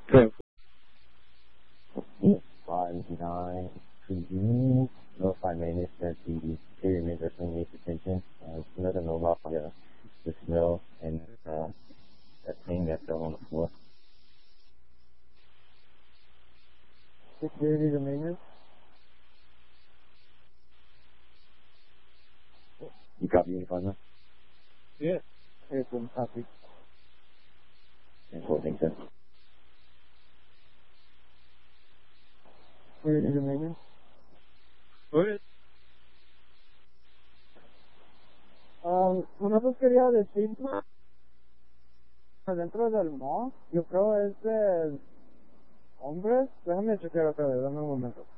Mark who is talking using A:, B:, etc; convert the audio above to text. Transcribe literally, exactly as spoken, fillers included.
A: Correct.
B: five nine to notify maintenance that the interior main wrestling needs attention. Uh, let them know about the, the smell and uh, that thing that fell on the floor.
A: Security to maintenance.
B: You copy uniform now?
A: Yeah. Here's some copy.
B: And four things then.
A: Security to maintenance. Good. Um, una vez quería decir dentro del mall, yo creo es de hombres. Déjame chequear otra vez, dame un momento.